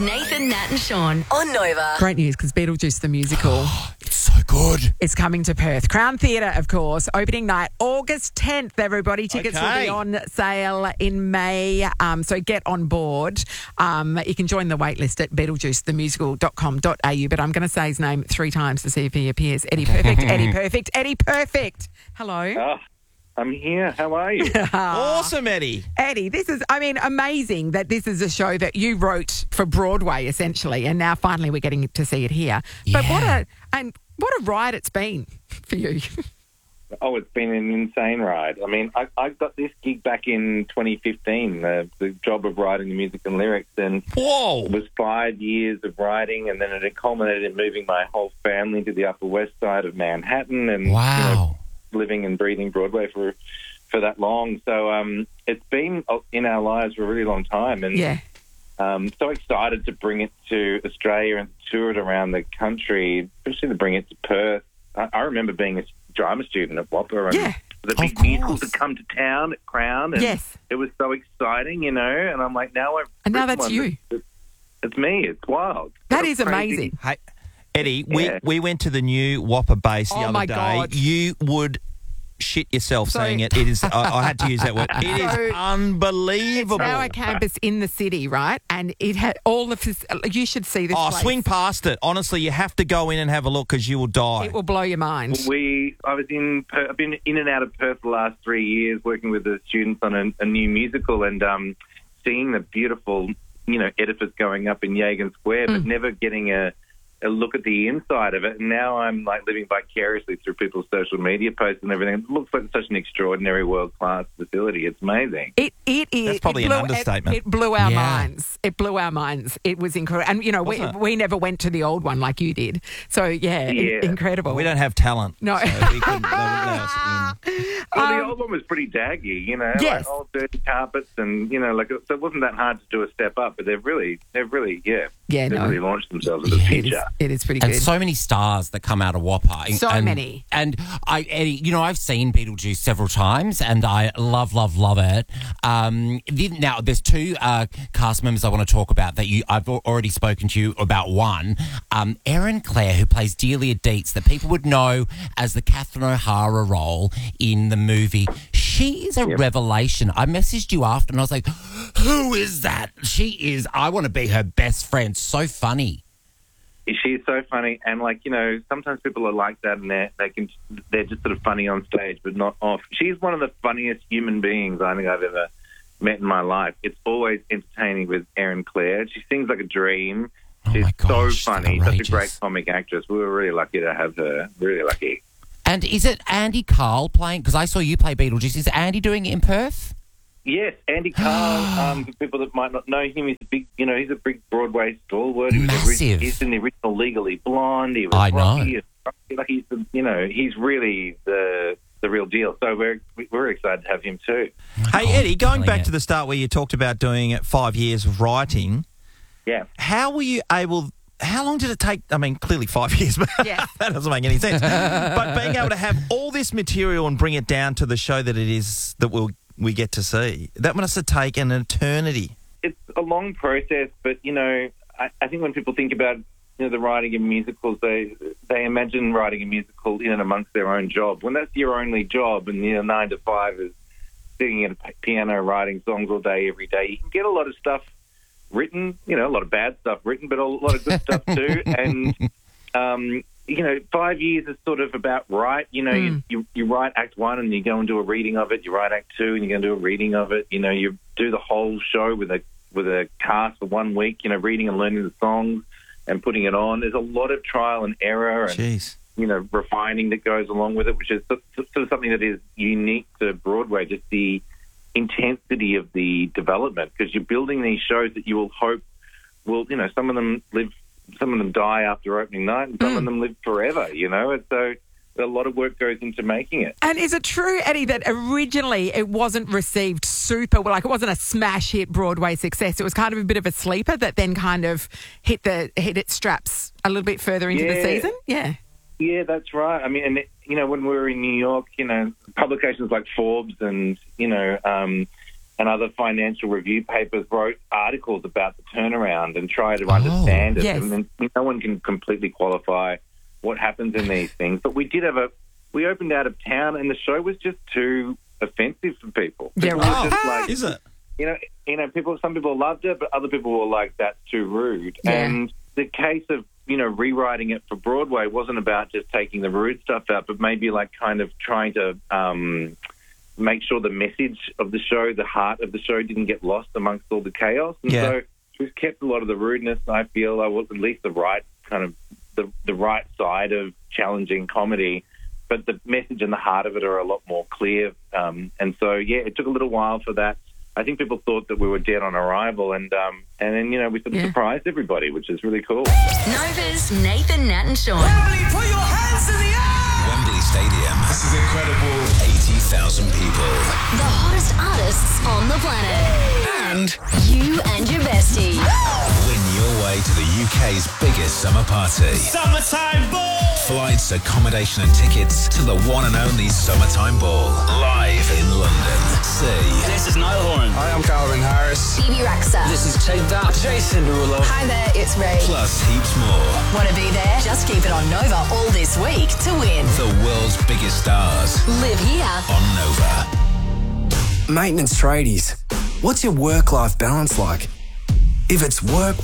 Nathan, Nat and Sean on Nova. Great news because Beetlejuice the musical It's so good. is coming to Perth. Crown Theatre, of course, opening night, August 10th, everybody. Tickets will be on sale in May, so get on board. You can join the waitlist at beetlejuicethemusical.com.au, but I'm going to say his name 3 times to see if he appears. Eddie Perfect, Eddie Perfect, Eddie Perfect. Hello. I'm here. How are you? Awesome, Eddie. Eddie, this is, amazing that this is a show that you wrote for Broadway, essentially, and now finally we're getting to see it here. But what a ride it's been for you. Oh, it's been an insane ride. I mean, I got this gig back in 2015, the job of writing the music and lyrics, and Whoa. it was 5 years of writing, and then it culminated in moving my whole family to the Upper West Side of Manhattan, and Wow. living and breathing Broadway for that long. So it's been in our lives for a really long time, and so excited to bring it to Australia and tour it around the country, especially to bring it to Perth. I remember being a drama student at Whopper and the big musicals that come to town at Crown, and it was so exciting, you know, and I'm like, now that's you. It's me. It's wild. That is amazing. Hey, Eddie, we went to the new Whopper base the other day. God. You would shit yourself saying it. It is. I had to use that word. It is unbelievable. It's now a campus in the city, right? And it had all of this. You should see this place. Swing past it. Honestly, you have to go in and have a look because you will die. It will blow your mind. I've been in and out of Perth the last 3 years working with the students on a new musical, and seeing the beautiful, edifice going up in Yagan Square, but never getting a look at the inside of it. And now I'm like living vicariously through people's social media posts and everything. It looks like such an extraordinary world-class facility. It's amazing. It is. That's probably an understatement. It blew our minds. It blew our minds. It was incredible. And, we never went to the old one like you did. So, incredible. We don't have talent. No. So we couldn't let us in. Well, the old one was pretty daggy, like old dirty carpets, and so it wasn't that hard to do a step up. But they've really really launched themselves in the future. It is pretty good. And so many stars that come out of Whopper. So many. And Eddie, I've seen Beetlejuice several times, and I love it. Now, there's 2 cast members I want to talk about that I've already spoken to you about. One, Erin Clare, who plays Delia Dietz, that people would know as the Catherine O'Hara role in the movie. She is a revelation. I messaged you after, and I was like, who is that? She is, I want to be her best friend. So funny. She's so funny, and sometimes people are like that, and they're just sort of funny on stage, but not off. She's one of the funniest human beings I think I've ever met in my life. It's always entertaining with Erin Clare. She sings like a dream. She's so funny, such a great comic actress. We were really lucky to have her. Really lucky. And is it Andy Carl playing? Because I saw you play Beetlejuice. Is Andy doing it in Perth? Yes, Andy Carl. For people that might not know him, he's a big, he's a big Broadway stalwart. Massive. He's in the original Legally Blonde. He was I Rocky. He's really the real deal. So we're excited to have him too. Hey, Eddie, going back to the start where you talked about doing 5 years of writing. Yeah. How were you able? How long did it take? I mean, clearly 5 years, but that doesn't make any sense. But being able to have all this material and bring it down to the show that it is that we get to see, that must have taken an eternity. It's a long process, but, I think when people think about, the writing of musicals, they imagine writing a musical in and amongst their own job. When that's your only job and, 9 to 5 is sitting at a piano writing songs all day, every day, you can get a lot of stuff written, a lot of bad stuff written, but a lot of good stuff too. And, 5 years is sort of about right. You write Act 1 and you go and do a reading of it. You write Act 2 and you go and do a reading of it. You do the whole show with a cast for 1 week, reading and learning the songs and putting it on. There's a lot of trial and error and, refining that goes along with it, which is sort of something that is unique to Broadway, just the intensity of the development, because you're building these shows that you will hope will, some of them die after opening night and some of them live forever, and so a lot of work goes into making it. And is it true, Eddie, that originally it wasn't received super well, like it wasn't a smash hit Broadway success? It was kind of a bit of a sleeper that then kind of hit its straps a little bit further into the season? Yeah. Yeah, that's right. I mean, and when we were in New York, publications like Forbes and and other financial review papers wrote articles about the turnaround and try to understand it. Yes. And no one can completely qualify what happens in these things. But we opened out of town, and the show was just too offensive for people. Yeah, People right. were just like, Is it? some people loved it, but other people were like, that's too rude. Yeah. And the case of, rewriting it for Broadway wasn't about just taking the rude stuff out, but maybe like kind of trying to make sure the message of the show, the heart of the show, didn't get lost amongst all the chaos. And so we've kept a lot of the rudeness, I feel, at least the right kind of the right side of challenging comedy, but the message and the heart of it are a lot more clear. And so, it took a little while for that. I think people thought that we were dead on arrival, and then, we sort of surprised everybody, which is really cool. Nova's Nathan, Nat and Sean. Wembley, put your hands in the air! Wembley Stadium. This is incredible. 80,000 people. The hottest artists on the planet. And You and your bestie. win your way to the UK's biggest summer party. Summertime ball! Flights, accommodation and tickets to the one and only Summertime Ball. Live in London. See This is Niall Horan. Hi, I'm Calvin Harris. Phoebe Raxa. This is Tate That. Jason Derulo. Hi there, it's Ray. plus heaps more. Want to be there? Just keep it on Nova all this week to win. The world's biggest stars Live here. on Nova. Maintenance tradies, what's your work-life balance like? If it's work,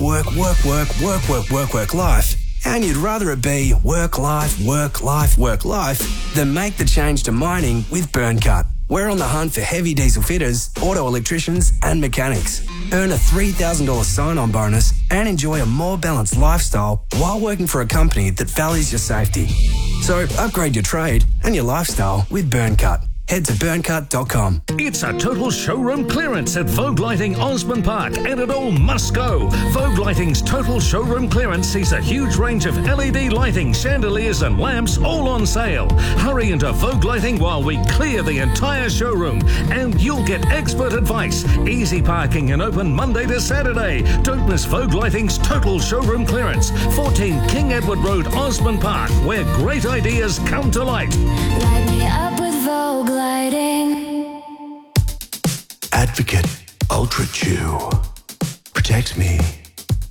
life, and you'd rather it be work, life, then make the change to mining with BurnCut. We're on the hunt for heavy diesel fitters, auto electricians, and mechanics. Earn a $3,000 sign-on bonus and enjoy a more balanced lifestyle while working for a company that values your safety. So upgrade your trade and your lifestyle with BurnCut. Head to burncut.com. It's a total showroom clearance at Vogue Lighting Osborne Park, and it all must go. Vogue Lighting's total showroom clearance sees a huge range of LED lighting, chandeliers and lamps all on sale. Hurry into Vogue Lighting while we clear the entire showroom, and you'll get expert advice, easy parking and open Monday to Saturday. Don't miss Vogue Lighting's total showroom clearance, 14 King Edward Road, Osborne Park, where great ideas come to light. Light me up with Vogue Lighting. Advocate Ultra Chew. Protect me